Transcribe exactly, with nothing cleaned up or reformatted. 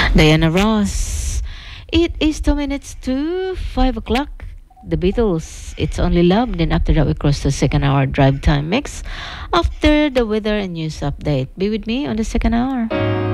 Diana Ross. It is two minutes to five o'clock. The Beatles, It's Only Love. Then after that, we cross to second hour drive time mix. After the weather and news update. Be with me on the second hour.